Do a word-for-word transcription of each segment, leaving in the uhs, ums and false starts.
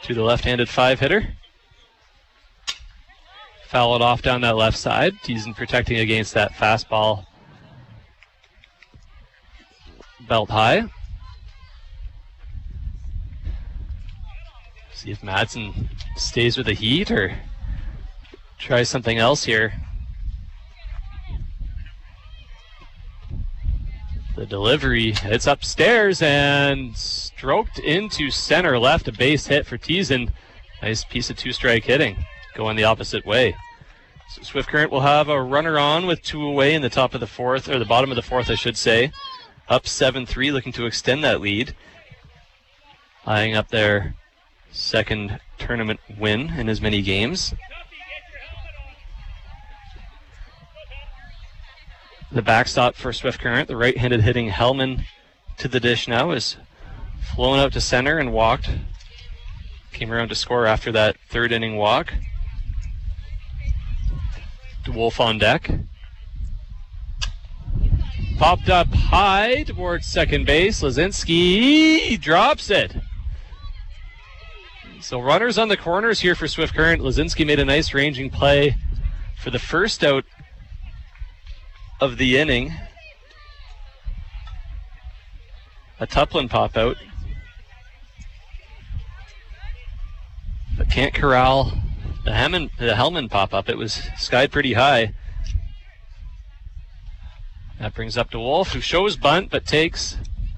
to the left-handed five-hitter. Foul it off down that left side. Teasen protecting against that fastball. Belt high. See if Madsen stays with the heat or tries something else here. The delivery, it's upstairs and stroked into center left. A base hit for Teasen. Nice piece of two-strike hitting. Going the opposite way. So Swift Current will have a runner on with two away in the top of the fourth, or the bottom of the fourth, I should say. Up seven three, looking to extend that lead. Eyeing up their second tournament win in as many games. The backstop for Swift Current, the right-handed hitting Hellman to the dish now, is flown out to center and walked. Came around to score after that third inning walk. DeWolf on deck. Popped up high towards second base. Lazinski drops it. So runners on the corners here for Swift Current. Lazinski made a nice ranging play for the first out of the inning. A Tuplin pop out. But can't corral the, Hellman, the Hellman pop up. It was skied pretty high. That brings up DeWolf, who shows bunt but takes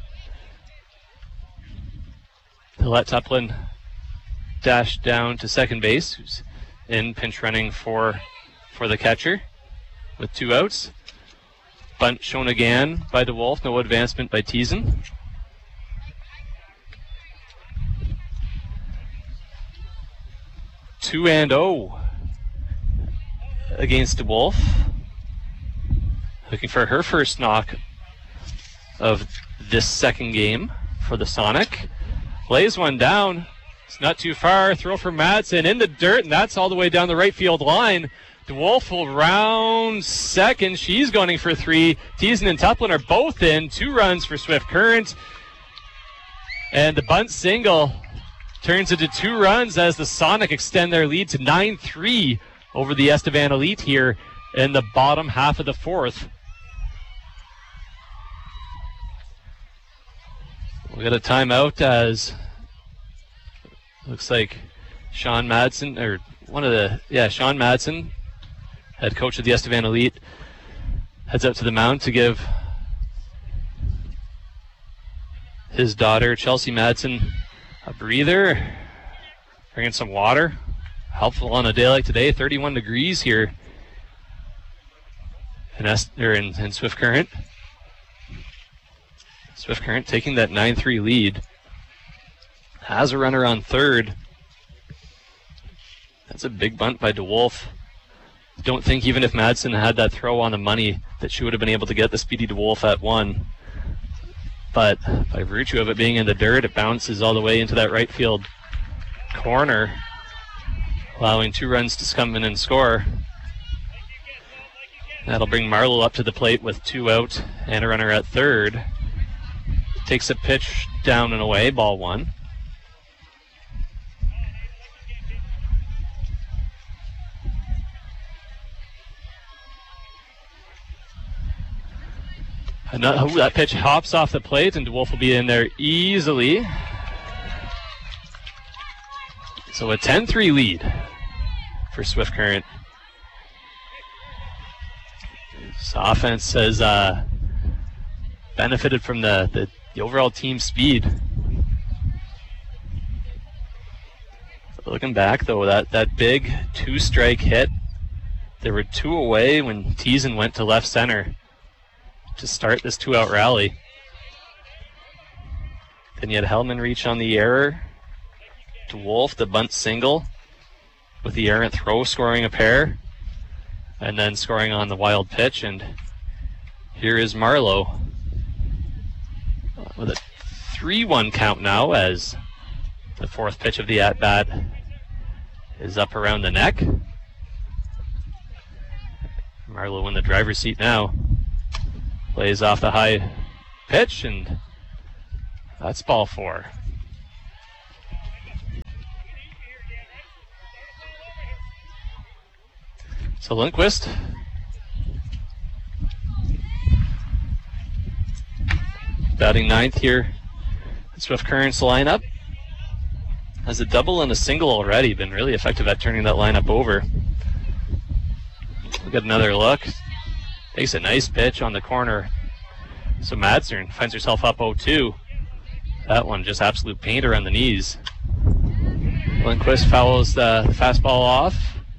to let Tuplin dash down to second base, who's in pinch running for for the catcher with two outs. Bunt shown again by DeWolf, no advancement by Teasen. Two and oh against DeWolf. Looking for her first knock of this second game for the Sonic. Lays one down. It's not too far. Throw for Madsen in the dirt, and that's all the way down the right field line. DeWolf will round second. She's going for three. Teasen and Tuplin are both in. Two runs for Swift Current. And the bunt single turns into two runs as the Sonic extend their lead to nine three over the Estevan Elite here in the bottom half of the fourth. We'll get a timeout as looks like Sean Madsen, or one of the, yeah, Sean Madsen, head coach of the Estevan Elite, heads out to the mound to give his daughter, Chelsea Madsen, a breather, bringing some water. Helpful on a day like today, thirty-one degrees here in, Est- or in, in Swift Current. Swift Current taking that nine three lead. Has a runner on third. That's a big bunt by DeWolf. Don't think even if Madsen had that throw on the money that she would have been able to get the speedy DeWolf at one. But by virtue of it being in the dirt, it bounces all the way into that right field corner, allowing two runs to come in and score. That'll bring Marlowe up to the plate with two out and a runner at third. Takes a pitch down and away, ball one. Another, ooh, that pitch hops off the plate, and DeWolf will be in there easily. So a ten three lead for Swift Current. This offense has uh, benefited from the, the, the overall team speed. Looking back, though, that, that big two-strike hit, there were two away when Teasen went to left center to start this two-out rally. Then you had Hellman reach on the error. DeWolf, the bunt single, with the errant throw, scoring a pair, and then scoring on the wild pitch. And here is Marlowe with a three one count now as the fourth pitch of the at-bat is up around the neck. Marlowe in the driver's seat now. Plays off the high pitch, and that's ball four. So Lundqvist batting ninth here. Swift Current's lineup has a double and a single already. Been really effective at turning that lineup over. We'll get another look. Takes a nice pitch on the corner. So Madsen finds herself up oh two. That one just absolute paint around the knees. Lundqvist fouls the fastball off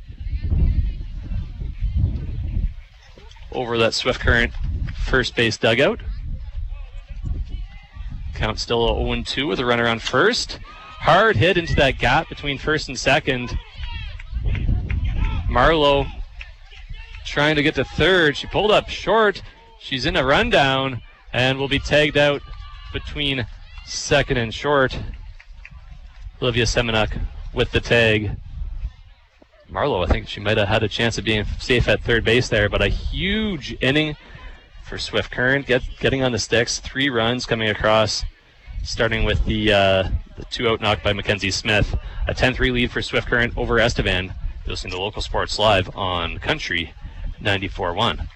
over that Swift Current first base dugout. Count still oh two with a runner on first. Hard hit into that gap between first and second. Marlowe trying to get to third. She pulled up short. She's in a rundown and will be tagged out between second and short. Olivia Semenuk with the tag. Marlowe, I think she might have had a chance of being safe at third base there, but a huge inning for Swift Current, get, getting on the sticks. Three runs coming across, starting with the, uh, the two out knock by Mackenzie Smith. A ten three lead for Swift Current over Estevan. You're listening to Local Sports Live on Country ninety-four one.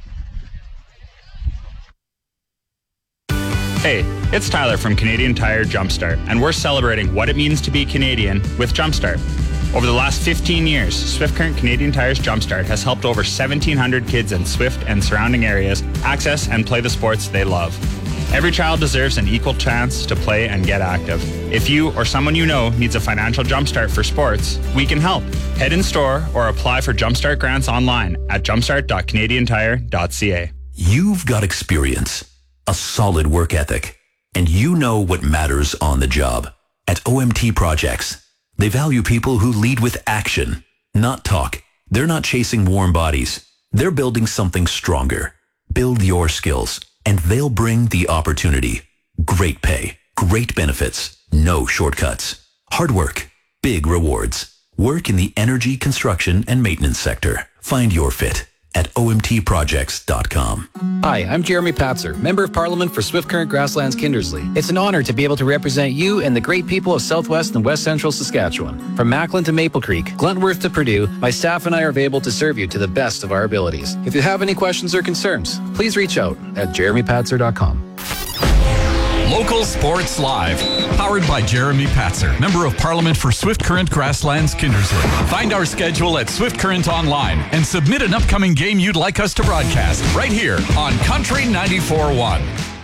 Hey, it's Tyler from Canadian Tire Jumpstart, and we're celebrating what it means to be Canadian with Jumpstart. Over the last fifteen years, Swift Current Canadian Tire's Jumpstart has helped over seventeen hundred kids in Swift and surrounding areas access and play the sports they love. Every child deserves an equal chance to play and get active. If you or someone you know needs a financial jumpstart for sports, we can help. Head in store or apply for Jumpstart grants online at jumpstart dot canadian tire dot c a. You've got experience, a solid work ethic, and you know what matters on the job. At O M T Projects, they value people who lead with action, not talk. They're not chasing warm bodies. They're building something stronger. Build your skills, and they'll bring the opportunity. Great pay, great benefits, no shortcuts. Hard work, big rewards. Work in the energy, construction, and maintenance sector. Find your fit at o m t projects dot com. Hi, I'm Jeremy Patzer, Member of Parliament for Swift Current Grasslands Kindersley. It's an honor to be able to represent you and the great people of Southwest and West Central Saskatchewan. From Macklin to Maple Creek, Glentworth to Purdue, my staff and I are available to serve you to the best of our abilities. If you have any questions or concerns, please reach out at jeremy patzer dot com. Local Sports Live, powered by Jeremy Patzer, Member of Parliament for Swift Current Grasslands Kindersley. Find our schedule at Swift Current Online and submit an upcoming game you'd like us to broadcast right here on Country ninety-four point one.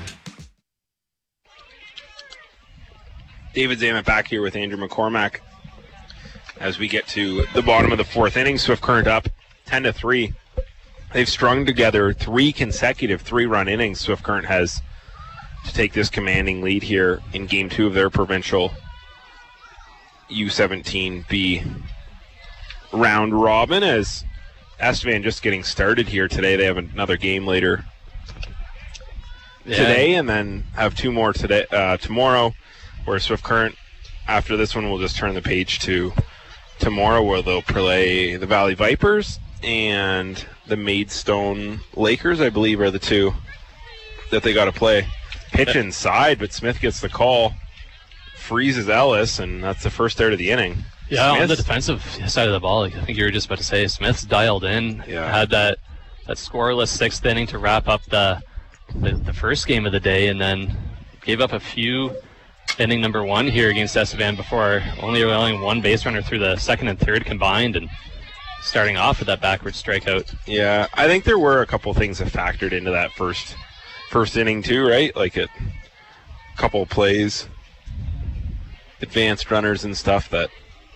David Zamet back here with Andrew McCormack as we get to the bottom of the fourth inning. Swift Current up ten to three. They've strung together three consecutive three-run innings. Swift Current has to take this commanding lead here in game two of their provincial U seventeen B round robin, as Estevan just getting started here today. They have another game later yeah. today, and then have two more today uh, tomorrow, where Swift Current, after this one, will just turn the page to tomorrow, where they'll play the Valley Vipers and the Maidstone Lakers, I believe, are the two that they got to play. Pitch inside, but Smith gets the call, freezes Ellis, and that's the first out of the inning. Yeah, Smith's, on the defensive side of the ball, I think you were just about to say, Smith's dialed in, yeah. had that, that scoreless sixth inning to wrap up the, the the first game of the day, and then gave up a few inning number one here against Estevan before only allowing one base runner through the second and third combined, and starting off with that backward strikeout. Yeah, I think there were a couple things that factored into that first First inning too, right? Like a couple of plays, advanced runners and stuff that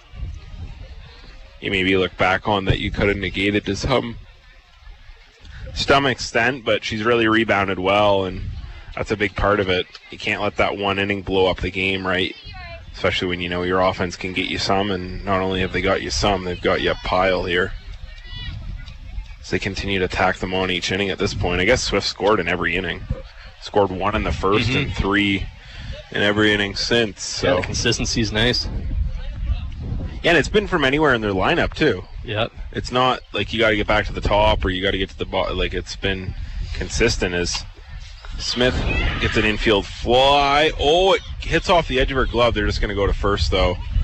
you maybe look back on that you could have negated to some some extent, but she's really rebounded well, and that's a big part of it. You can't let that one inning blow up the game, right? Especially when you know your offense can get you some, and not only have they got you some, they've got you a pile here. They continue to attack them on each inning at this point. I guess Swift scored in every inning. Scored one in the first mm-hmm. and three in every inning since. So. Yeah, the consistency's nice. Yeah, and it's been from anywhere in their lineup, too. Yep. It's not like you got to get back to the top or you got to get to the bottom. Like, it's been consistent as Smith gets an infield fly. Oh, it hits off the edge of her glove. They're just going to go to first, though.